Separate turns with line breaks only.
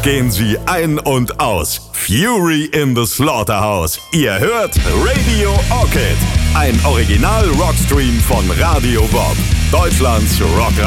gehen sie ein und aus. Fury in the Slaughterhouse. Ihr hört Radio Orchid. Ein Original-Rockstream von Radio Bob. Deutschlands Rock